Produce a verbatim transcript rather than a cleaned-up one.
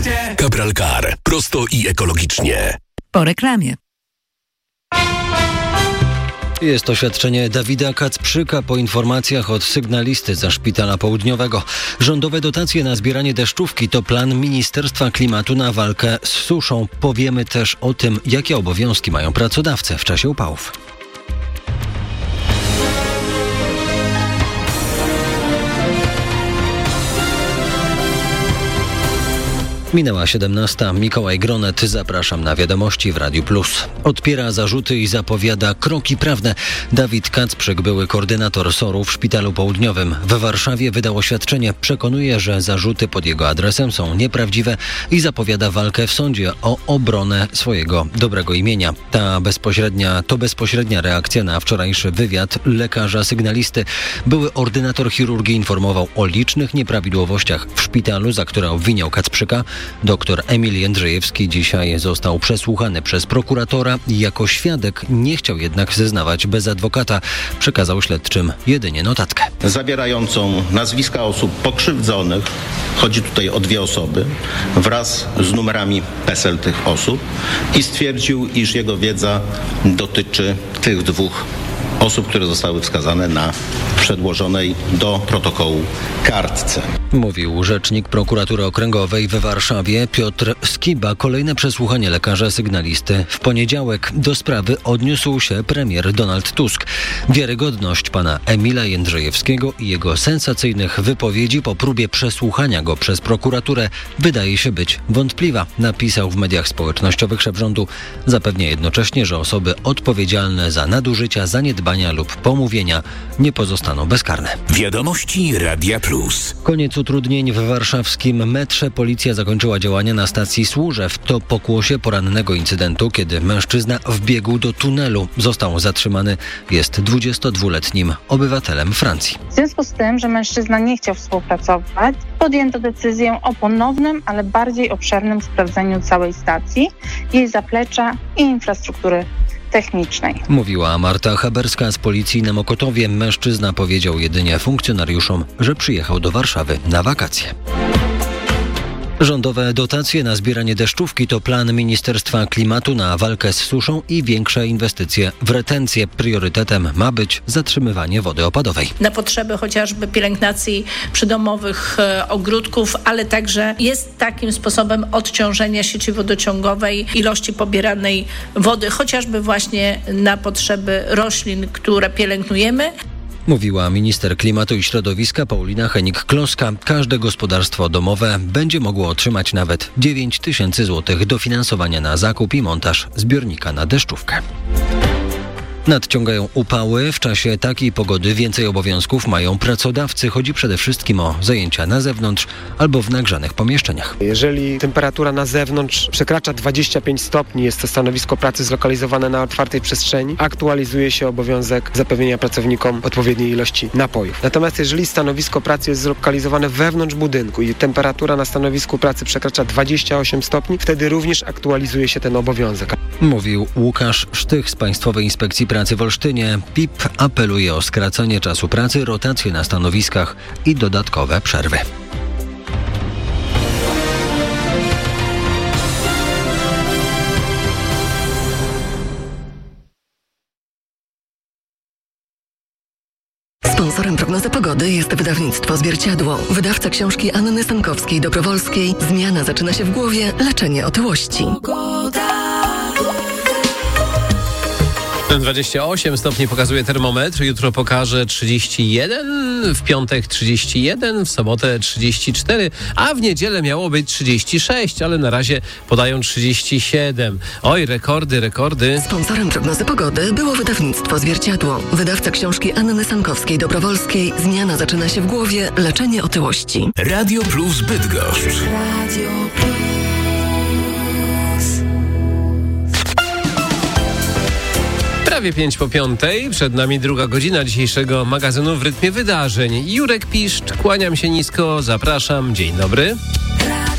Cabral Car. Prosto i ekologicznie. Po reklamie. Jest oświadczenie Dawida Kacprzyka po informacjach od sygnalisty ze Szpitala Południowego. Rządowe dotacje na zbieranie deszczówki to plan Ministerstwa Klimatu na walkę z suszą. Powiemy też o tym, jakie obowiązki mają pracodawcy w czasie upałów. Minęła siedemnasta. Mikołaj Gronet. Zapraszam na wiadomości w Radiu Plus. Odpiera zarzuty i zapowiada kroki prawne. Dawid Kacprzyk, były koordynator S O R-u w Szpitalu Południowym w Warszawie, wydał oświadczenie. Przekonuje, że zarzuty pod jego adresem są nieprawdziwe i zapowiada walkę w sądzie o obronę swojego dobrego imienia. Ta bezpośrednia, to bezpośrednia reakcja na wczorajszy wywiad lekarza sygnalisty. Były ordynator chirurgii informował o licznych nieprawidłowościach w szpitalu, za które obwiniał Kacprzyka. Doktor Emil Jędrzejewski dzisiaj został przesłuchany przez prokuratora i jako świadek nie chciał jednak zeznawać bez adwokata. Przekazał śledczym jedynie notatkę zawierającą nazwiska osób pokrzywdzonych, chodzi tutaj o dwie osoby, wraz z numerami PESEL tych osób, i stwierdził, iż jego wiedza dotyczy tych dwóch osób, które zostały wskazane na przedłożonej do protokołu kartce. Mówił rzecznik prokuratury okręgowej w Warszawie Piotr Skiba. Kolejne przesłuchanie lekarza sygnalisty w poniedziałek. Do sprawy odniósł się premier Donald Tusk. Wiarygodność pana Emila Jędrzejewskiego i jego sensacyjnych wypowiedzi po próbie przesłuchania go przez prokuraturę wydaje się być wątpliwa, napisał w mediach społecznościowych szef rządu. Zapewnia jednocześnie, że osoby odpowiedzialne za nadużycia, zaniedbania lub pomówienia nie pozostaną bezkarne. Wiadomości Radia Plus. Koniec utrudnień w warszawskim metrze. Policja zakończyła działania na stacji Służew. To pokłosie porannego incydentu, kiedy mężczyzna wbiegł do tunelu. Został zatrzymany. Jest dwudziestodwuletnim obywatelem Francji. W związku z tym, że mężczyzna nie chciał współpracować, podjęto decyzję o ponownym, ale bardziej obszernym sprawdzeniu całej stacji, jej zaplecza i infrastruktury technicznej. Mówiła Marta Haberska z policji na Mokotowie. Mężczyzna powiedział jedynie funkcjonariuszom, że przyjechał do Warszawy na wakacje. Rządowe dotacje na zbieranie deszczówki to plan Ministerstwa Klimatu na walkę z suszą i większe inwestycje w retencję. Priorytetem ma być zatrzymywanie wody opadowej. Na potrzeby chociażby pielęgnacji przydomowych e, ogródków, ale także jest takim sposobem odciążenia sieci wodociągowej ilości pobieranej wody, chociażby właśnie na potrzeby roślin, które pielęgnujemy. Mówiła minister klimatu i środowiska Paulina Henik-Kloska. Każde gospodarstwo domowe będzie mogło otrzymać nawet dziewięć tysięcy złotych dofinansowania na zakup i montaż zbiornika na deszczówkę. Nadciągają upały. W czasie takiej pogody więcej obowiązków mają pracodawcy. Chodzi przede wszystkim o zajęcia na zewnątrz albo w nagrzanych pomieszczeniach. Jeżeli temperatura na zewnątrz przekracza dwadzieścia pięć stopni, jest to stanowisko pracy zlokalizowane na otwartej przestrzeni, aktualizuje się obowiązek zapewnienia pracownikom odpowiedniej ilości napojów. Natomiast jeżeli stanowisko pracy jest zlokalizowane wewnątrz budynku i temperatura na stanowisku pracy przekracza dwadzieścia osiem stopni, wtedy również aktualizuje się ten obowiązek. Mówił Łukasz Sztych z Państwowej Inspekcji Pracy w Olsztynie. P I P apeluje o skracanie czasu pracy, rotację na stanowiskach i dodatkowe przerwy. Sponsorem prognozy pogody jest wydawnictwo Zwierciadło. Wydawca książki Anny Sankowskiej-Dobrowolskiej. Zmiana zaczyna się w głowie, leczenie otyłości. dwadzieścia osiem stopni pokazuje termometr, jutro pokaże trzydzieści jeden, w piątek trzydzieści jeden, w sobotę trzydzieści cztery, a w niedzielę miało być trzydzieści sześć, ale na razie podają trzydzieści siedem. Oj, rekordy, rekordy. Sponsorem prognozy pogody było wydawnictwo Zwierciadło. Wydawca książki Anny Sankowskiej-Dobrowolskiej. Zmiana zaczyna się w głowie, leczenie otyłości. Radio Plus Bydgoszcz. Radio Plus. Prawie pięć po piątej, przed nami druga godzina dzisiejszego magazynu w rytmie wydarzeń. Jurek Piszcz, kłaniam się nisko, zapraszam, dzień dobry.